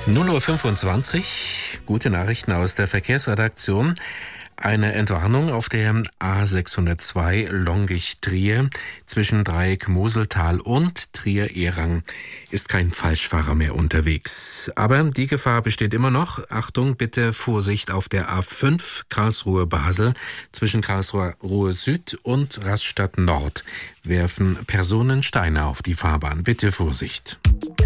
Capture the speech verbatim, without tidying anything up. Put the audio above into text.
null Uhr fünfundzwanzig, gute Nachrichten aus der Verkehrsredaktion. Eine Entwarnung auf der A sechshundertzwei Longisch-Trier zwischen Dreieck Moseltal und Trier-Ehrang ist kein Falschfahrer mehr unterwegs. Aber die Gefahr besteht immer noch. Achtung, bitte Vorsicht auf der A fünf Karlsruhe-Basel zwischen Karlsruhe Süd und Rastatt Nord werfen Personen Steine auf die Fahrbahn. Bitte Vorsicht.